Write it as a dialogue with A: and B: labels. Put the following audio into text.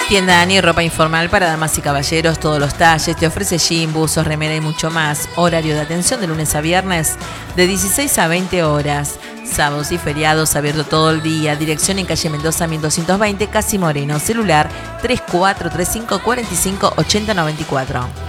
A: Tienda Dani, ropa informal para damas y caballeros, todos los talles. Te ofrece jean, buzos, remera y mucho más. Horario de atención de lunes a viernes de 16 a 20 horas. Sábados y feriados abierto todo el día. Dirección en calle Mendoza 1220, Casi Moreno. Celular 3435 45 80 94.